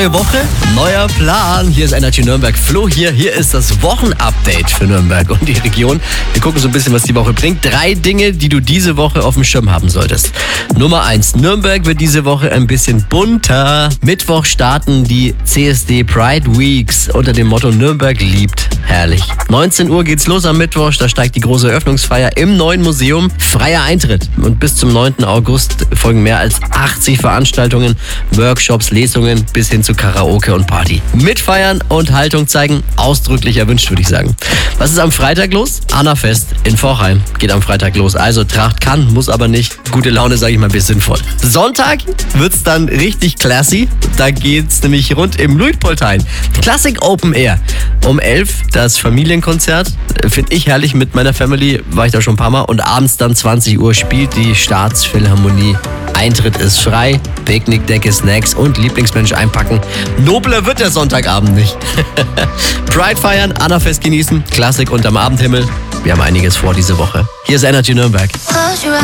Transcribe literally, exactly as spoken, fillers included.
Neue Woche, neuer Plan. Hier ist Energy Nürnberg. Flo hier. Hier ist das Wochenupdate für Nürnberg und die Region. Wir gucken so ein bisschen, was die Woche bringt. Drei Dinge, die du diese Woche auf dem Schirm haben solltest. Nummer eins. Nürnberg wird diese Woche ein bisschen bunter. Mittwoch starten die C S D Pride Weeks unter dem Motto Nürnberg liebt. Herrlich. neunzehn Uhr geht's los am Mittwoch. Da steigt die große Eröffnungsfeier im neuen Museum. Freier Eintritt. Und bis zum neunten August folgen mehr als achtzig Veranstaltungen, Workshops, Lesungen bis hin zu Karaoke und Party. Mitfeiern und Haltung zeigen, ausdrücklich erwünscht, würde ich sagen. Was ist am Freitag los? Annafest in Vorheim geht am Freitag los. Also Tracht kann, muss aber nicht. Gute Laune, sage ich mal, ist sinnvoll. Sonntag wird's dann richtig classy. Da geht's nämlich rund im Luitpoldhain. Classic Open Air. Um elf das Familienkonzert. Finde ich herrlich, mit meiner Family war ich da schon ein paar Mal. Und abends dann zwanzig Uhr spielt die Staatsphilharmonie. Eintritt ist frei, Picknickdecke, Snacks und Lieblingsmensch einpacken. Nobler wird der Sonntagabend nicht. Pride feiern, Annafest genießen, Klassik unterm Abendhimmel. Wir haben einiges vor diese Woche. Hier ist Energy Nürnberg.